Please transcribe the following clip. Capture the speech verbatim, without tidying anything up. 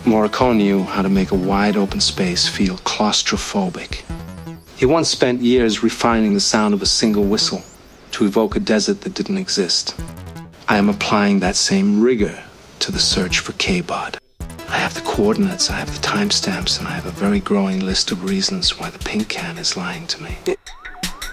Morricone knew how to make a wide open space feel claustrophobic. He once spent years refining the sound of a single whistle to evoke a desert that didn't exist. I am applying that same rigor to the search for K-Bod. I have the coordinates, I have the timestamps, and I have a very growing list of reasons why the pink can is lying to me.